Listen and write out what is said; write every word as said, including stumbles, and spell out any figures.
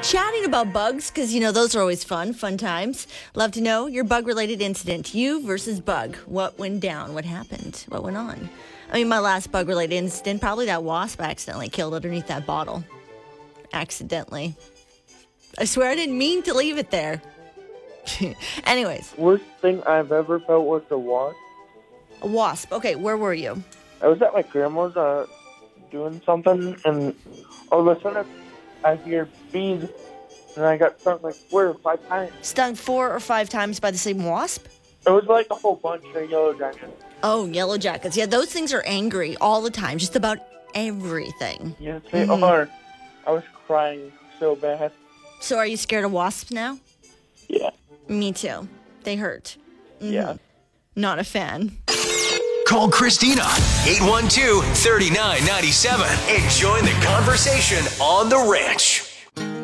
chatting about bugs because, you know, those are always fun, fun times. Love to know your bug-related incident. You versus bug. What went down? What happened? What went on? I mean, my last bug-related incident, probably that wasp I accidentally killed underneath that bottle. Accidentally. I swear I didn't mean to leave it there. Anyways. Worst thing I've ever felt was a wasp. A wasp. Okay, where were you? I was at my grandma's uh, doing something, and all of a sudden I hear bees, and I got stung like four or five times. Stung four or five times by the same wasp? It was like a whole bunch of yellow jackets. Oh, yellow jackets. Yeah, those things are angry all the time, just about everything. Yes, they mm-hmm. are. I was crying so bad. So are you scared of wasps now? Yeah. Me too. They hurt. Mm-hmm. Yeah. Not a fan. Call Christina, eight one two, three nine nine seven, and join the conversation on The Ranch.